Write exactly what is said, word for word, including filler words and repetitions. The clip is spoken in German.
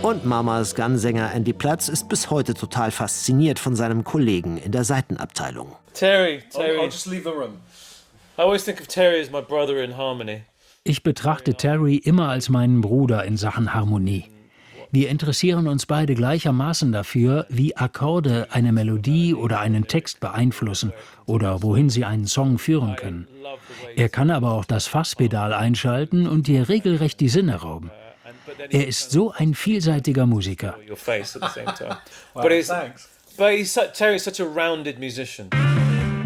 Und Mamas Gun-Sänger Andy Platz ist bis heute total fasziniert von seinem Kollegen in der Seitenabteilung. Terry, Terry. I'll just leave the room. I always think of Terry as my brother in harmony. Ich betrachte Terry immer als meinen Bruder in Sachen Harmonie. Wir interessieren uns beide gleichermaßen dafür, wie Akkorde eine Melodie oder einen Text beeinflussen oder wohin sie einen Song führen können. Er kann aber auch das Fasspedal einschalten und dir regelrecht die Sinne rauben. Er ist so ein vielseitiger Musiker. But he's, but he's, Terry's such a rounded musician.